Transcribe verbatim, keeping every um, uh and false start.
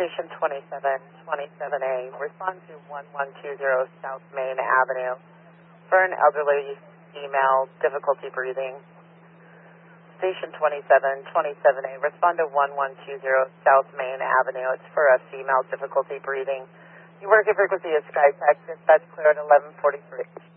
Station twenty-seven twenty-seven A, respond to one one two zero South Main Avenue for an elderly female, difficulty breathing. Station twenty-seven twenty-seven A, respond to one one two zero South Main Avenue. It's for a female, difficulty breathing. You work at frequency of SkyTech, dispatch clear at eleven forty-three.